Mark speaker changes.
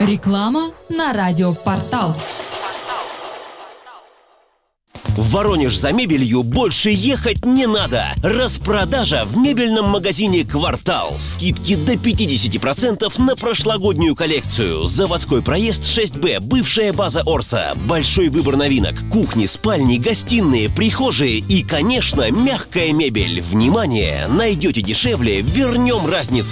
Speaker 1: Реклама на радиопортал.
Speaker 2: В Воронеж за мебелью больше ехать не надо. Распродажа в мебельном магазине «Квартал». Скидки до 50% на прошлогоднюю коллекцию. Заводской проезд 6Б, бывшая база Орса. Большой выбор новинок. Кухни, спальни, гостиные, прихожие и, конечно, мягкая мебель. Внимание! Найдете дешевле, вернем разницу.